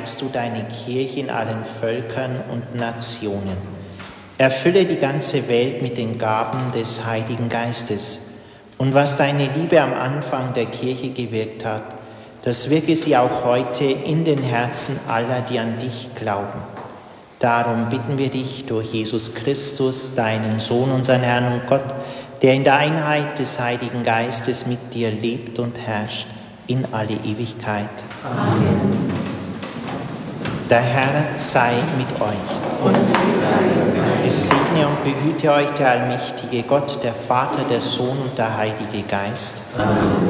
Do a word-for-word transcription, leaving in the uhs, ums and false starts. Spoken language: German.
schenkst du deine Kirche in allen Völkern und Nationen. Erfülle die ganze Welt mit den Gaben des Heiligen Geistes. Und was deine Liebe am Anfang der Kirche gewirkt hat, das wirke sie auch heute in den Herzen aller, die an dich glauben. Darum bitten wir dich durch Jesus Christus, deinen Sohn, unseren Herrn und Gott, der in der Einheit des Heiligen Geistes mit dir lebt und herrscht in alle Ewigkeit. Amen. Der Herr sei mit euch. Und mit deinem Geist. Es segne und behüte euch der allmächtige Gott, der Vater, der Sohn und der Heilige Geist. Amen.